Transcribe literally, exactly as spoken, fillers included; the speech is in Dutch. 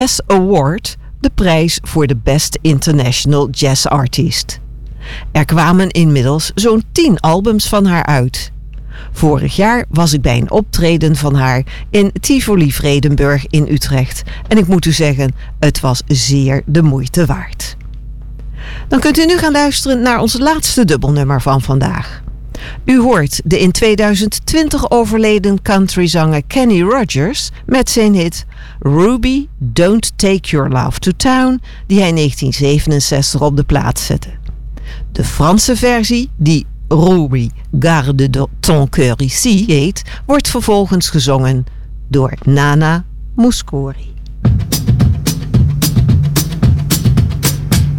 Jazz Award, de prijs voor de Best International Jazz Artist. Er kwamen inmiddels zo'n tien albums van haar uit. Vorig jaar was ik bij een optreden van haar in Tivoli Vredenburg in Utrecht. En ik moet u zeggen, het was zeer de moeite waard. Dan kunt u nu gaan luisteren naar ons laatste dubbelnummer van vandaag. U hoort de in tweeduizend twintig overleden countryzanger Kenny Rogers met zijn hit Ruby, Don't Take Your Love to Town, die hij in negentien zevenenzestig op de plaats zette. De Franse versie, die Ruby, Garde de ton cœur ici heet, wordt vervolgens gezongen door Nana Mouskouri.